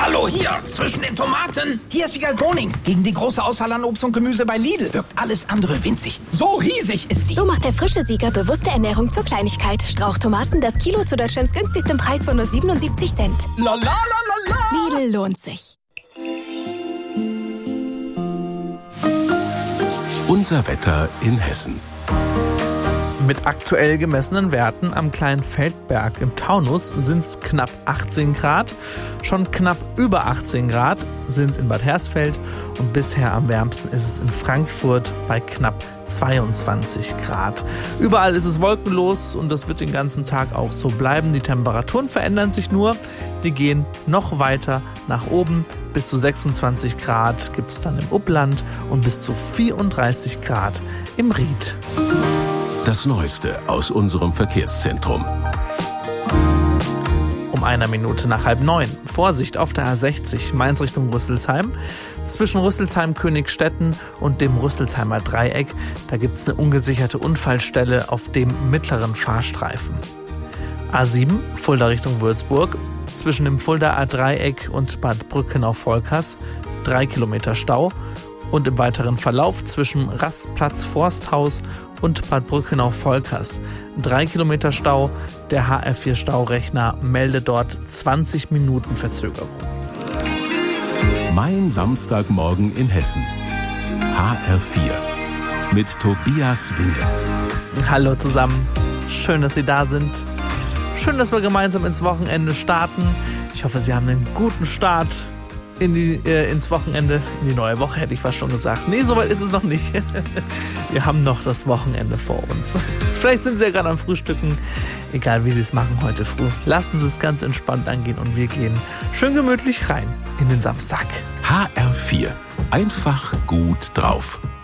Hallo, hier, zwischen den Tomaten. Hier ist Wiegald Boning. Gegen die große Auswahl an Obst und Gemüse bei Lidl wirkt alles andere winzig. So riesig ist die. So macht der frische Sieger bewusste Ernährung zur Kleinigkeit. Strauchtomaten, das Kilo zu Deutschlands günstigstem Preis von nur 77 Cent. La la la la la. Lidl lohnt sich. Unser Wetter in Hessen. Mit aktuell gemessenen Werten am kleinen Feldberg im Taunus sind es knapp 18 Grad. Schon knapp über 18 Grad sind es in Bad Hersfeld und bisher am wärmsten ist es in Frankfurt bei knapp 22 Grad. Überall ist es wolkenlos und das wird den ganzen Tag auch so bleiben. Die Temperaturen verändern sich nur, die gehen noch weiter nach oben. Bis zu 26 Grad gibt es dann im Upland und bis zu 34 Grad im Ried. Das Neueste aus unserem Verkehrszentrum. Um 1 Minute nach 8:30. Vorsicht auf der A60 Mainz Richtung Rüsselsheim. Zwischen Rüsselsheim-Königstetten und dem Rüsselsheimer Dreieck, da gibt es eine ungesicherte Unfallstelle auf dem mittleren Fahrstreifen. A7 Fulda Richtung Würzburg. Zwischen dem Fuldaer Dreieck und Bad Brückenau-Volkers 3 Kilometer Stau. Und im weiteren Verlauf zwischen Rastplatz Forsthaus und Bad Brückenau-Volkers 3 Kilometer Stau. Der HR4-Staurechner meldet dort 20 Minuten Verzögerung. Mein Samstagmorgen in Hessen. HR4 mit Tobias Winge. Hallo zusammen, schön, dass Sie da sind. Schön, dass wir gemeinsam ins Wochenende starten. Ich hoffe, Sie haben einen guten Start ins Wochenende, in die neue Woche, hätte ich fast schon gesagt. Nee, soweit ist es noch nicht. Wir haben noch das Wochenende vor uns. Vielleicht sind Sie ja gerade am Frühstücken. Egal, wie Sie es machen heute früh. Lassen Sie es ganz entspannt angehen und wir gehen schön gemütlich rein in den Samstag. HR4. Einfach gut drauf.